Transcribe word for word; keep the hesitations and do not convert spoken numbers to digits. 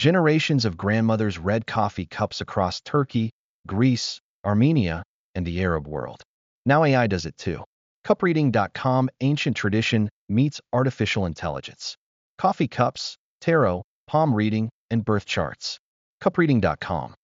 Generations of grandmothers read coffee cups across Turkey, Greece, Armenia, and the Arab world. Now A I does it too. cup reading dot com Ancient tradition meets artificial intelligence. Coffee cups, tarot, palm reading, and birth charts. cup reading dot com